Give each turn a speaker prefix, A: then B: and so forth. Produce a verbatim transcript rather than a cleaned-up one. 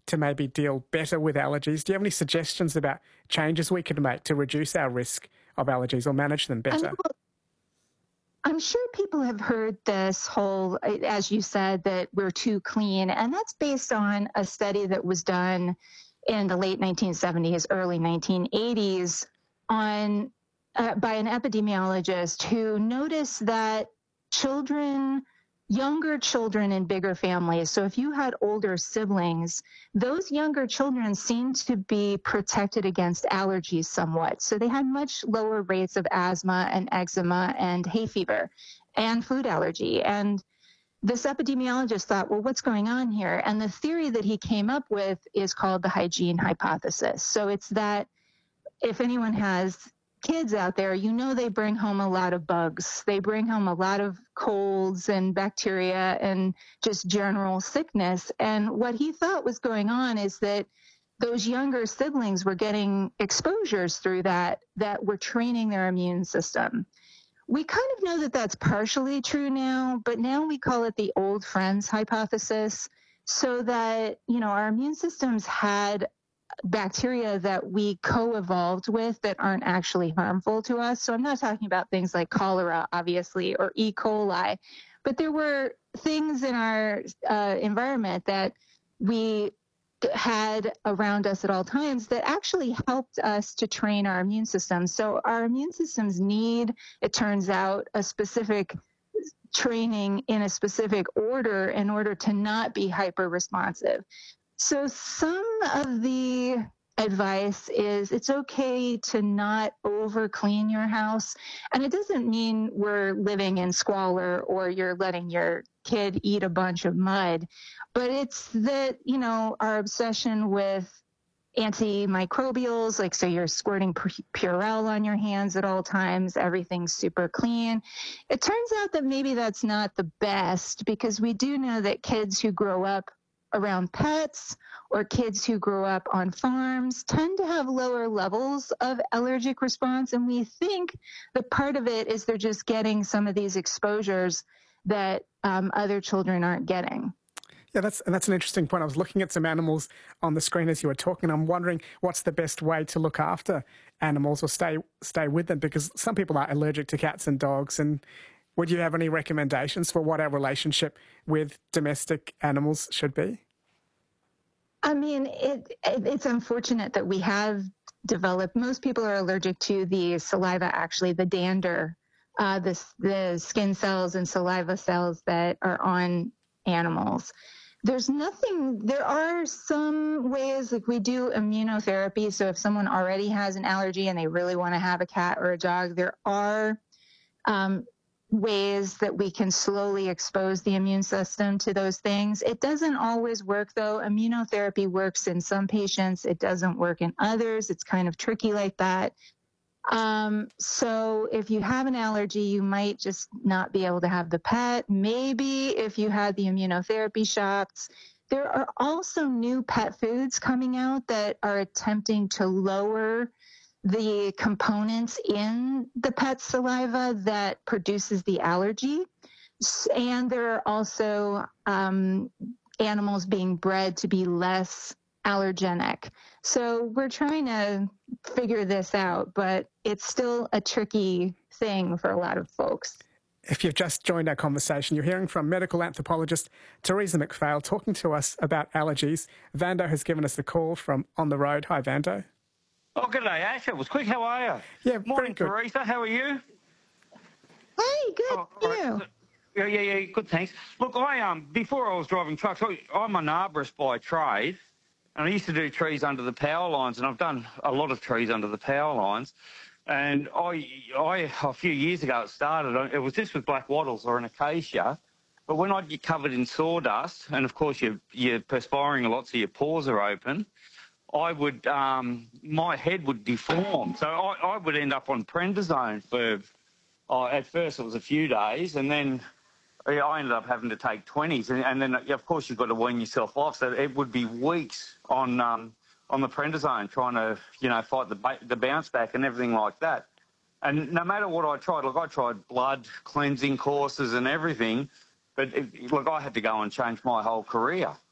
A: to maybe deal better with allergies? Do you have any suggestions about changes we could make to reduce our risk of allergies or manage them better?
B: I'm, I'm sure people have heard this whole, as you said, that we're too clean, and that's based on a study that was done in the late nineteen seventies, early nineteen eighties on uh, by an epidemiologist who noticed that children, younger children in bigger families, so if you had older siblings, those younger children seemed to be protected against allergies somewhat. So they had much lower rates of asthma and eczema and hay fever and food allergy. And this epidemiologist thought, well, what's going on here? And the theory that he came up with is called the hygiene hypothesis. So it's that if anyone has kids out there, you know they bring home a lot of bugs. They bring home a lot of colds and bacteria and just general sickness. And what he thought was going on is that those younger siblings were getting exposures through that that were training their immune system. We kind of know that that's partially true now, but now we call it the old friends hypothesis, so that, you know, our immune systems had bacteria that we co-evolved with that aren't actually harmful to us. So I'm not talking about things like cholera, obviously, or E. coli, but there were things in our uh, environment that we had around us at all times that actually helped us to train our immune system. So our immune systems need, it turns out, a specific training in a specific order in order to not be hyper responsive. So some of the advice is it's okay to not over clean your house. And it doesn't mean we're living in squalor or you're letting your kid eat a bunch of mud, but it's that, you know, our obsession with antimicrobials, like so you're squirting Purell on your hands at all times, everything's super clean. It turns out that maybe that's not the best, because we do know that kids who grow up around pets or kids who grow up on farms tend to have lower levels of allergic response. And we think that part of it is they're just getting some of these exposures that um, other children aren't getting.
A: Yeah, that's and that's an interesting point. I was looking at some animals on the screen as you were talking. I'm wondering what's the best way to look after animals or stay stay with them, because some people are allergic to cats and dogs. And would you have any recommendations for what our relationship with domestic animals should be?
B: I mean, it, it it's unfortunate that we have developed, most people are allergic to the saliva, actually, the dander, uh, the, the skin cells and saliva cells that are on animals. There's nothing, there are some ways, like we do immunotherapy. So if someone already has an allergy and they really want to have a cat or a dog, there are um, ways that we can slowly expose the immune system to those things. It doesn't always work, though. Immunotherapy works in some patients. It doesn't work in others. It's kind of tricky like that. Um, so if you have an allergy, you might just not be able to have the pet. Maybe if you had the immunotherapy shots. There are also new pet foods coming out that are attempting to lower the components in the pet saliva that produces the allergy. And there are also um, animals being bred to be less allergenic. So we're trying to figure this out, but it's still a tricky thing for a lot of folks.
A: If you've just joined our conversation, you're hearing from medical anthropologist Teresa McPhail talking to us about allergies. Vando has given us a call from on the road. Hi, Vando.
C: Oh, good day, Ash. It was quick. How are you?
A: Yeah,
C: morning,
A: good.
C: Teresa. How are you?
B: Hey, good.
C: Oh, all
B: you?
C: right. Yeah, yeah, yeah. Good, thanks. Look, I um before I was driving trucks, I, I'm an arborist by trade, and I used to do trees under the power lines, and I've done a lot of trees under the power lines. And I, I a few years ago it started. It was just with black wattles or an acacia. But when I'd get covered in sawdust, and of course you're, you're perspiring a lot, so your pores are open, I would, um, my head would deform. So I, I would end up on prednisone for, oh, at first it was a few days, and then I ended up having to take twenties. And, and then, of course, you've got to wean yourself off. So it would be weeks on um, on the prednisone trying to, you know, fight the, the bounce back and everything like that. And no matter what I tried, look, I tried blood cleansing courses and everything, but, it, look, I had to go and change my whole career.